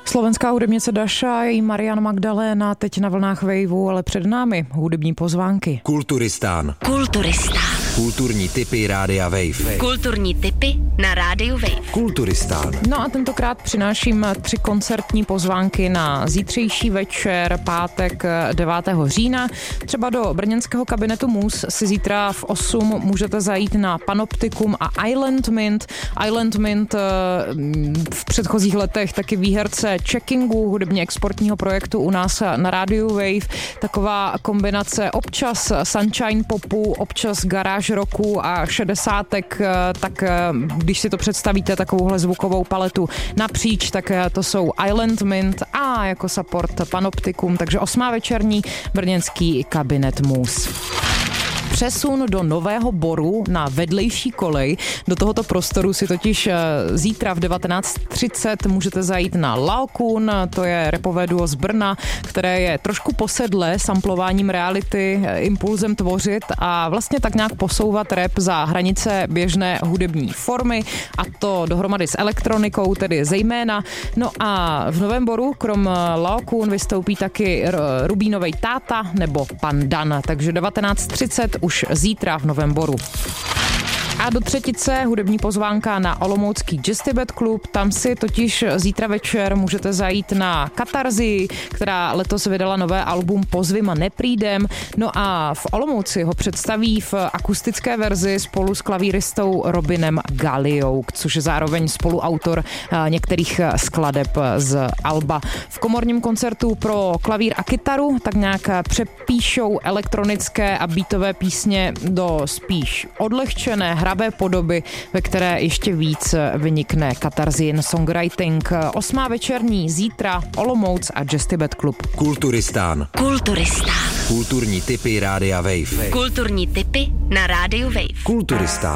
Slovenská hudebnice Daša i Marian Magdalena teď na vlnách Waveu, ale před námi hudební pozvánky. Kulturistán. Kulturní tipy Rádia Wave. Kulturní tipy na Rádiu Wave. Kulturistán. No a tentokrát přináším 3 koncertní pozvánky na zítřejší večer, pátek 9. října. Třeba do brněnského kabinetu Mus si zítra v 8 můžete zajít na Panoptikum a Island Mint. Island Mint v předchozích letech taky výherce Checkingu, hudebně exportního projektu u nás na Rádiu Wave. Taková kombinace občas sunshine popu, občas garáž roku a 60, tak když si to představíte, takovouhle zvukovou paletu napříč, tak to jsou Island Mint a jako support Panoptikum, takže 8. večerní brněnský kabinet Mus. Přesun do Nového Boru na vedlejší kolej. Do tohoto prostoru si totiž zítra v 19:30 můžete zajít na Laocoon, to je rapové duo z Brna, které je trošku posedlé samplováním reality, impulzem tvořit a vlastně tak nějak posouvat rap za hranice běžné hudební formy, a to dohromady s elektronikou, tedy zejména. No a v Novém Boru krom Laocoon vystoupí taky Rubínovej táta nebo Pan Dan, takže 19:30 už zítra v Novém Boru. A do třetice hudební pozvánka na olomoucký Jazz Tibet Club. Tam si totiž zítra večer můžete zajít na Katarzii, která letos vydala nové album Pozvi ma neprídem. No a v Olomouci ho představí v akustické verzi spolu s klavíristou Robinem Galliou, což je zároveň spoluautor některých skladeb z alba. V komorním koncertu pro klavír a kytaru tak nějak přepíšou elektronické a beatové písně do spíš odlehčené hravé podoby, ve které ještě víc vynikne Katarzin songwriting. 8. večerní zítra Olomouc a Jazz Tibet Club. Kulturistán. Kulturistán. Kulturní tipy Rádia Wave. Kulturní tipy na Rádiu Wave. Kulturistán.